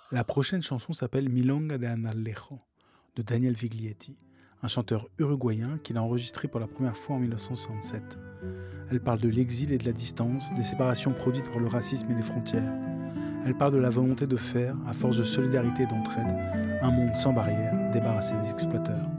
La prochaine chanson s'appelle Milonga de Andalejo de Daniel Viglietti, un chanteur uruguayen qu'il a enregistré pour la première fois en 1967. Elle parle de l'exil et de la distance, des séparations produites par le racisme et les frontières. Elle parle de la volonté de faire, à force de solidarité et d'entraide, un monde sans barrières, débarrassé des exploiteurs.